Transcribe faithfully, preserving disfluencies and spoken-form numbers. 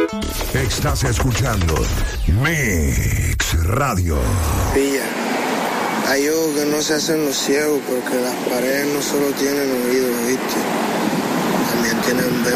Estás escuchando Mix Radio. Pilla, hay ojos que no se hacen los ciegos porque las paredes no solo tienen oídos, ¿viste? También tienen